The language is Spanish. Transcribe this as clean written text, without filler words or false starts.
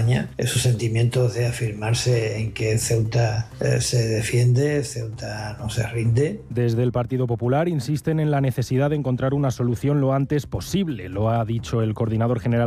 España, esos sentimientos de afirmarse en que Ceuta se defiende, Ceuta no se rinde. Desde el Partido Popular insisten en la necesidad de encontrar una solución lo antes posible, lo ha dicho el coordinador general